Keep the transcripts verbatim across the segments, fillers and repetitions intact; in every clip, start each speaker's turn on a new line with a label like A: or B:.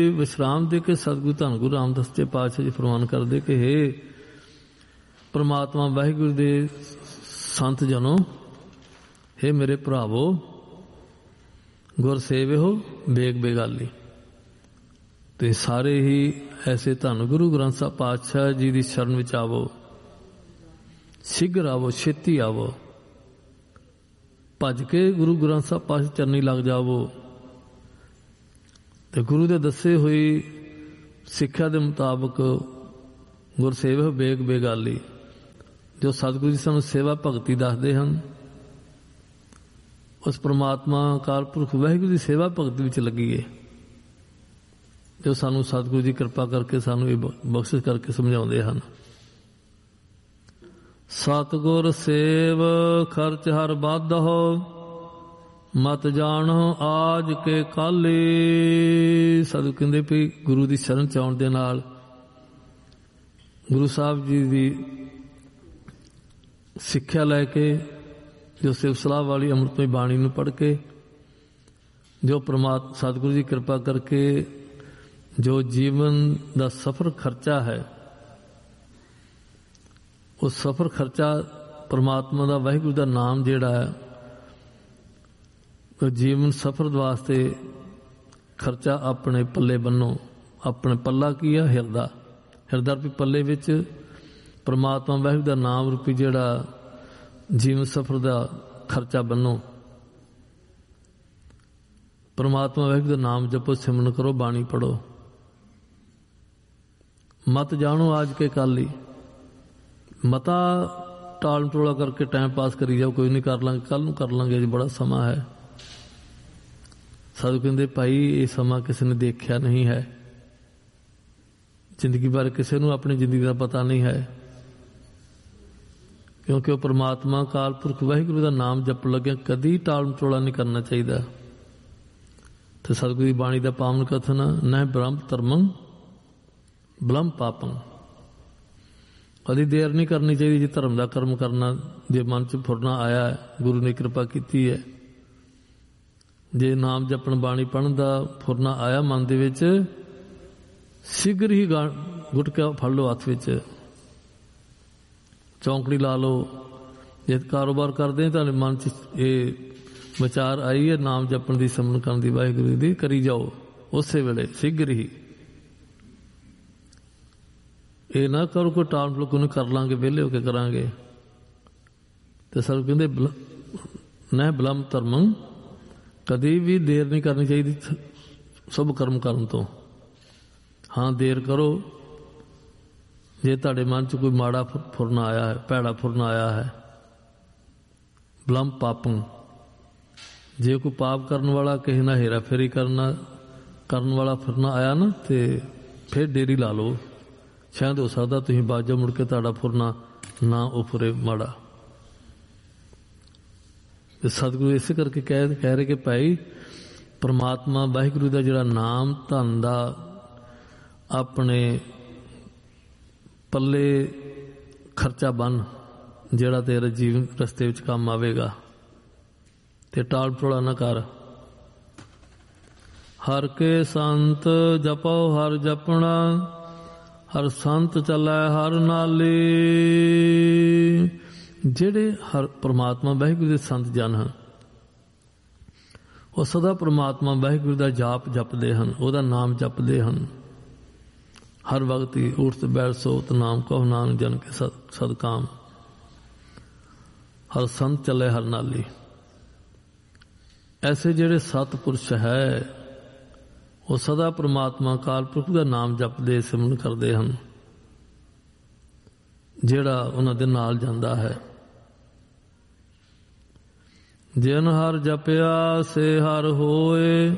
A: ਵਿਸ਼ਰਾਮ ਦੇ ਕੇ ਸਤਿਗੁਰੂ ਧੰਨ ਗੁਰੂ ਰਾਮਦਾਸ ਜੀ ਪਾਤਸ਼ਾਹ ਜੀ ਫਰਮਾਨ ਕਰਦੇ ਕਿ ਹੇ ਪ੍ਰਮਾਤਮਾ ਵਾਹਿਗੁਰੂ ਦੇ ਸੰਤ ਜਨੋ, ਹੇ ਮੇਰੇ ਭਰਾਵੋ, ਗੁਰ ਸੇਵਿਓ ਬੇਗ ਬੇਗਾਲੀ। ਤੇ ਸਾਰੇ ਹੀ ਐਸੇ ਧੰਨ ਗੁਰੂ ਗ੍ਰੰਥ ਸਾਹਿਬ ਪਾਤਸ਼ਾਹ ਜੀ ਦੀ ਸ਼ਰਨ ਵਿੱਚ ਆਵੋ, ਸ਼ੀਘਰ ਆਵੋ, ਛੇਤੀ ਆਵੋ, ਭੱਜ ਕੇ ਗੁਰੂ ਗ੍ਰੰਥ ਸਾਹਿਬ ਪਾਤਸ਼ਾਹ ਚਰਨੀ ਲੱਗ ਜਾਵੋ ਤੇ ਗੁਰੂ ਦੇ ਦੱਸੇ ਹੋਈ ਸਿੱਖਿਆ ਦੇ ਮੁਤਾਬਕ ਗੁਰਸੇਵਕ ਬੇਗ ਬੇਗਾਲੀ, ਜੋ ਸਤਿਗੁਰੂ ਜੀ ਸਾਨੂੰ ਸੇਵਾ ਭਗਤੀ ਦੱਸਦੇ ਹਨ, ਉਸ ਪ੍ਰਮਾਤਮਾ ਅਕਾਲ ਪੁਰਖ ਵਾਹਿਗੁਰੂ ਦੀ ਸੇਵਾ ਭਗਤੀ ਵਿੱਚ ਲੱਗੀਏ, ਜੋ ਸਾਨੂੰ ਸਤਿਗੁਰੂ ਜੀ ਕਿਰਪਾ ਕਰਕੇ ਸਾਨੂੰ ਇਹ ਬਖਸ਼ਿਸ਼ ਕਰਕੇ ਸਮਝਾਉਂਦੇ ਹਨ। ਸਤਿਗੁਰ ਸੇਵ ਖਰਚ ਹਰ ਬਾਧਹੁ, ਮਤ ਜਾਣੋ ਆਜ ਕੇ ਕਾਲੇ। ਸਤਿਗੁਰੂ ਕਹਿੰਦੇ ਵੀ ਗੁਰੂ ਦੀ ਸ਼ਰਨ ਚ ਆਉਣ ਦੇ ਨਾਲ, ਗੁਰੂ ਸਾਹਿਬ ਜੀ ਦੀ ਸਿੱਖਿਆ ਲੈ ਕੇ, ਜੋ ਸਿਫਤ ਸਲਾਹ ਵਾਲੀ ਅੰਮ੍ਰਿਤਮਈ ਬਾਣੀ ਨੂੰ ਪੜ੍ਹ ਕੇ, ਜੋ ਪ੍ਰਮਾਤਮਾ ਸਤਿਗੁਰੂ ਜੀ ਕਿਰਪਾ ਕਰਕੇ ਜੋ ਜੀਵਨ ਦਾ ਸਫਰ ਖਰਚਾ ਹੈ, ਉਹ ਸਫਰ ਖਰਚਾ ਪ੍ਰਮਾਤਮਾ ਦਾ ਵਾਹਿਗੁਰੂ ਦਾ ਨਾਮ ਜਿਹੜਾ ਹੈ, ਉਹ ਜੀਵਨ ਸਫਰ ਵਾਸਤੇ ਖਰਚਾ ਆਪਣੇ ਪੱਲੇ ਬੰਨੋ। ਆਪਣੇ ਪੱਲਾ ਕੀ ਆ? ਹਿਰਦਾ। ਹਿਰਦਾ ਰੂਪੀ ਪੱਲੇ ਵਿੱਚ ਪ੍ਰਮਾਤਮਾ ਵਾਹਿਗੁਰੂ ਦਾ ਨਾਮ ਰੂਪੀ ਜਿਹੜਾ ਜੀਵਨ ਸਫਰ ਦਾ ਖਰਚਾ ਬੰਨੋ। ਪ੍ਰਮਾਤਮਾ ਵਾਹਿਗੁਰੂ ਦਾ ਨਾਮ ਜਪੋ, ਸਿਮਰਨ ਕਰੋ, ਬਾਣੀ ਪੜੋ। ਮਤ ਜਾਣੋ ਆਜ ਕੇ ਕਾਲੀ। ਮਤਾ ਟਾਲ ਟੋਲਾ ਕਰਕੇ ਟਾਈਮ ਪਾਸ ਕਰੀ ਜਾਓ, ਕੋਈ ਨਹੀਂ ਕਰ ਲਾਂਗੇ, ਕੱਲ ਨੂੰ ਕਰ ਲਾਂਗੇ, ਅਜੇ ਬੜਾ ਸਮਾਂ ਹੈ। ਸਾਧੂ ਕਹਿੰਦੇ ਭਾਈ ਇਹ ਸਮਾਂ ਕਿਸੇ ਨੇ ਦੇਖਿਆ ਨਹੀਂ ਹੈ, ਜ਼ਿੰਦਗੀ ਬਾਰੇ ਕਿਸੇ ਨੂੰ ਆਪਣੀ ਜ਼ਿੰਦਗੀ ਦਾ ਪਤਾ ਨਹੀਂ ਹੈ, ਕਿਉਂਕਿ ਉਹ ਪ੍ਰਮਾਤਮਾ ਅਕਾਲ ਪੁਰਖ ਵਾਹਿਗੁਰੂ ਦਾ ਨਾਮ ਜਪ ਲੱਗਿਆ ਕਦੀ ਟਾਲ ਟੋਲਾ ਨਹੀਂ ਕਰਨਾ ਚਾਹੀਦਾ। ਤੇ ਸਤਿਗੁਰੂ ਦੀ ਬਾਣੀ ਦਾ ਪਾਵਨ ਕਥਨ, ਨਹਿ ਬ੍ਰਹਮ ਧਰਮੰ ਬਲਮ ਪਾਪੰ। ਕਦੀ ਦੇਰ ਨਹੀਂ ਕਰਨੀ ਚਾਹੀਦੀ ਜੇ ਧਰਮ ਦਾ ਕਰਮ ਕਰਨਾ, ਜੇ ਮਨ ਚ ਫੁਰਨਾ ਆਇਆ ਹੈ, ਗੁਰੂ ਨੇ ਕਿਰਪਾ ਕੀਤੀ ਹੈ, ਜੇ ਨਾਮ ਜਪਣ ਬਾਣੀ ਪੜ੍ਹਨ ਦਾ ਫੁਰਨਾ ਆਇਆ ਮਨ ਦੇ ਵਿੱਚ, ਸ਼ੀਘਰ ਹੀ ਗੁਟਕਾ ਫੜ ਲਓ ਹੱਥ ਵਿੱਚ, ਚੌਂਕੜੀ ਲਾ ਲਓ। ਜੇ ਕਾਰੋਬਾਰ ਕਰਦੇ ਤਾਂ ਮਨ ਚ ਇਹ ਵਿਚਾਰ ਆਈ ਹੈ ਨਾਮ ਜਪਣ ਦੀ, ਸਿਮਰਨ ਕਰਨ ਦੀ, ਵਾਹਿਗੁਰੂ ਦੀ, ਕਰੀ ਜਾਓ ਉਸੇ ਵੇਲੇ ਸ਼ੀਘਰ ਹੀ। ਇਹ ਨਾ ਕਰੋ ਕੋਈ ਟਾਲ ਟੋਲ ਨੂੰ ਕਰ ਲਾਂਗੇ, ਵਿਹਲੇ ਹੋ ਕੇ ਕਰਾਂਗੇ। ਤੇ ਸਰ ਕਹਿੰਦੇ ਨਹਿ ਬਲਮ ਧਰਮੰ, ਕਦੀ ਵੀ ਦੇਰ ਨਹੀਂ ਕਰਨੀ ਚਾਹੀਦੀ ਸਭ ਕਰਮ ਕਰਨ ਤੋਂ। ਹਾਂ ਦੇਰ ਕਰੋ ਜੇ ਤੁਹਾਡੇ ਮਨ ਚ ਕੋਈ ਮਾੜਾ ਫੁਰਨਾ ਆਇਆ ਹੈ, ਭੈੜਾ ਫੁਰਨਾ ਆਇਆ ਹੈ। ਬਲਮ ਪਾਪੰ, ਜੇ ਕੋਈ ਪਾਪ ਕਰਨ ਵਾਲਾ ਕਿਸੇ ਨਾਲ ਹੇਰਾ ਫੇਰੀ ਕਰਨਾ ਕਰਨ ਵਾਲਾ ਫੁਰਨਾ ਆਇਆ ਨਾ, ਤੇ ਫਿਰ ਡੇਰੀ ਲਾ ਲਓ, ਸ਼ਾਇਦ ਹੋ ਸਕਦਾ ਤੁਸੀਂ ਬਾਜੋ ਮੁੜ ਕੇ ਤੁਹਾਡਾ ਫੁਰਨਾ ਨਾ ਉਫਰੇ ਮਾੜਾ। ਤੇ ਸਤਿਗੁਰੂ ਇਸੇ ਕਰਕੇ ਕਹਿ ਕਹਿ ਰਹੇ ਕਿ ਭਾਈ ਪ੍ਰਮਾਤਮਾ ਵਾਹਿਗੁਰੂ ਦਾ ਜਿਹੜਾ ਨਾਮ ਧਨ ਦਾ ਆਪਣੇ ਪੱਲੇ ਖਰਚਾ ਬੰਨ, ਜਿਹੜਾ ਤੇਰੇ ਜੀਵਨ ਰਸਤੇ ਵਿੱਚ ਕੰਮ ਆਵੇਗਾ, ਤੇ ਟਾਲ ਟੋਲਾ ਨਾ ਕਰ। ਹਰ ਕੇ ਸੰਤ ਜਪੋ ਹਰ ਜਪਣਾ, ਹਰ ਸੰਤ ਚੱਲੈ ਹਰ ਨਾਲੇ। ਜਿਹੜੇ ਹਰ ਪ੍ਰਮਾਤਮਾ ਵਾਹਿਗੁਰੂ ਦੇ ਸੰਤ ਜਨ ਹਨ, ਉਹ ਸਦਾ ਪ੍ਰਮਾਤਮਾ ਵਾਹਿਗੁਰੂ ਦਾ ਜਾਪ ਜਪਦੇ ਹਨ, ਉਹਦਾ ਨਾਮ ਜਪਦੇ ਹਨ। ਹਰ ਵਕਤ ਹੀ ਉਠਤ ਬੈਠ ਸੋਤ ਨਾਮ ਕਹੋ, ਨਾਨਕ ਜਨ ਕੇ ਸਦ ਸਦਕਾਮ। ਹਰ ਸੰਤ ਚੱਲੇ ਹਰ ਨਾਲੀ। ਐਸੇ ਜਿਹੜੇ ਸਤਿਪੁਰਸ਼ ਹੈ, ਉਹ ਸਦਾ ਪ੍ਰਮਾਤਮਾ ਅਕਾਲ ਪੁਰਖ ਦਾ ਨਾਮ ਜਪਦੇ, ਸਿਮਰਨ ਕਰਦੇ ਹਨ, ਜਿਹੜਾ ਉਹਨਾਂ ਦੇ ਨਾਲ ਜਾਂਦਾ ਹੈ। ਜਿਨ ਹਰ ਜਪਿਆ ਸੇ ਹਰ ਹੋਏ,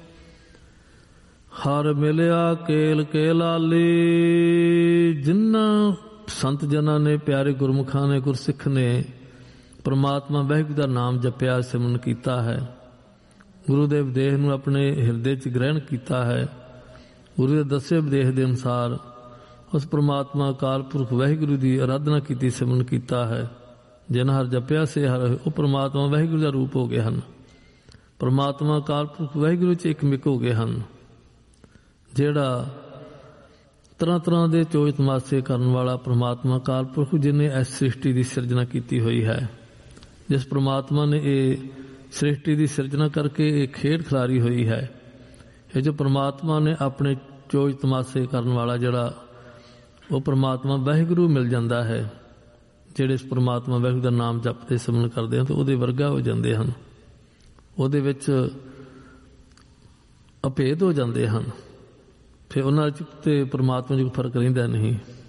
A: ਹਰ ਮਿਲਿਆ ਕੇਲ ਕੇ ਲਾਲੀ। ਜਿਨ੍ਹਾਂ ਸੰਤ ਜਨਾਂ ਨੇ, ਪਿਆਰੇ ਗੁਰਮੁਖਾਂ ਨੇ, ਗੁਰਸਿੱਖ ਨੇ ਪ੍ਰਮਾਤਮਾ ਵਾਹਿਗੁਰੂ ਦਾ ਨਾਮ ਜਪਿਆ, ਸਿਮਰਨ ਕੀਤਾ ਹੈ, ਗੁਰੂ ਦੇ ਉਪਦੇਸ਼ ਨੂੰ ਆਪਣੇ ਹਿਰਦੇ 'ਚ ਗ੍ਰਹਿਣ ਕੀਤਾ ਹੈ, ਗੁਰੂ ਦੇ ਦੱਸੇ ਉਪਦੇਸ਼ ਦੇ ਅਨੁਸਾਰ ਉਸ ਪ੍ਰਮਾਤਮਾ ਅਕਾਲ ਪੁਰਖ ਵਾਹਿਗੁਰੂ ਦੀ ਆਰਾਧਨਾ ਕੀਤੀ, ਸਿਮਰਨ ਕੀਤਾ ਹੈ। ਜਿਨ ਹਰ ਜਪਿਆ ਸੇ ਹਰ, ਉਹ ਪ੍ਰਮਾਤਮਾ ਵਾਹਿਗੁਰੂ ਦਾ ਰੂਪ ਹੋ ਗਏ ਹਨ, ਪ੍ਰਮਾਤਮਾ ਅਕਾਲ ਪੁਰਖ ਵਾਹਿਗੁਰੂ 'ਚ ਇੱਕ ਮਿਕ ਹੋ ਗਏ ਹਨ। ਜਿਹੜਾ ਤਰ੍ਹਾਂ ਤਰ੍ਹਾਂ ਦੇ ਚੋਜ ਤਮਾਸ਼ੇ ਕਰਨ ਵਾਲਾ ਪ੍ਰਮਾਤਮਾ ਅਕਾਲ ਪੁਰਖ ਜਿਹਨੇ ਇਸ ਸ੍ਰਿਸ਼ਟੀ ਦੀ ਸਿਰਜਣਾ ਕੀਤੀ ਹੋਈ ਹੈ, ਜਿਸ ਪ੍ਰਮਾਤਮਾ ਨੇ ਇਹ ਸ੍ਰਿਸ਼ਟੀ ਦੀ ਸਿਰਜਣਾ ਕਰਕੇ ਇਹ ਖੇਡ ਖਿਲਾਰੀ ਹੋਈ ਹੈ, ਇਹ ਜੋ ਪ੍ਰਮਾਤਮਾ ਨੇ ਆਪਣੇ ਚੋਜ ਤਮਾਸ਼ੇ ਕਰਨ ਵਾਲਾ ਜਿਹੜਾ ਉਹ ਪ੍ਰਮਾਤਮਾ ਵਾਹਿਗੁਰੂ ਮਿਲ ਜਾਂਦਾ ਹੈ। ਜਿਹੜੇ ਇਸ ਪ੍ਰਮਾਤਮਾ ਵਾਹਿਗੁਰੂ ਦਾ ਨਾਮ ਜਪਦੇ ਸਿਮਰਨ ਕਰਦੇ ਹਨ ਤਾਂ ਉਹਦੇ ਵਰਗਾ ਹੋ ਜਾਂਦੇ ਹਨ, ਉਹਦੇ ਵਿੱਚ ਅਭੇਦ ਹੋ ਜਾਂਦੇ ਹਨ। ਫਿਰ ਉਹਨਾਂ 'ਚ ਤੇ ਪ੍ਰਮਾਤਮਾ 'ਚ ਕੋਈ ਫਰਕ ਰਹਿੰਦਾ ਨਹੀਂ।